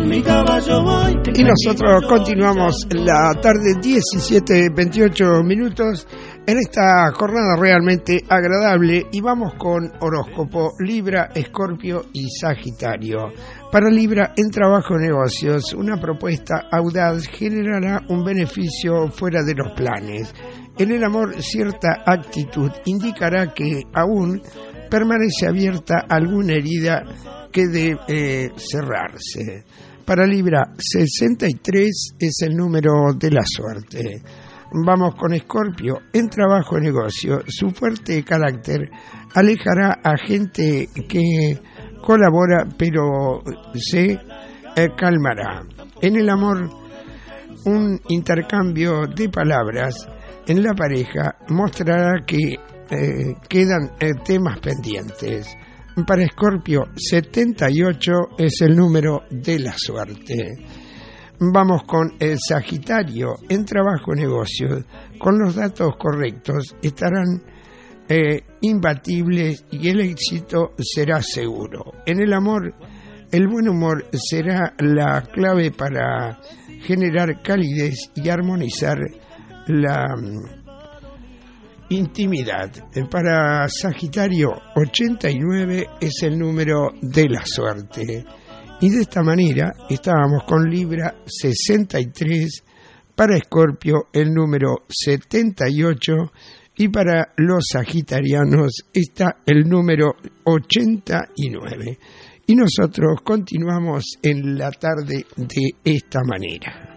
con mi caballo voy. Y nosotros continuamos la tarde, 17:28 minutos, en esta jornada realmente agradable, y vamos con horóscopo Libra, Escorpio y Sagitario. Para Libra, en trabajo y negocios, una propuesta audaz generará un beneficio fuera de los planes. En el amor, cierta actitud indicará que aún permanece abierta alguna herida que debe cerrarse. Para Libra, 63 es el número de la suerte. Vamos con Escorpio. En trabajo y negocio, su fuerte carácter alejará a gente que colabora, pero se calmará. En el amor, un intercambio de palabras en la pareja mostrará que quedan temas pendientes. Para Escorpio, 78 es el número de la suerte. Vamos con el Sagitario. En trabajo y negocios, con los datos correctos estarán imbatibles y el éxito será seguro. En el amor, el buen humor será la clave para generar calidez y armonizar la intimidad. Para Sagitario, 89 es el número de la suerte. Y de esta manera estábamos con Libra, 63, para Escorpio el número 78, y para los sagitarianos está el número 89. Y nosotros continuamos en la tarde de esta manera.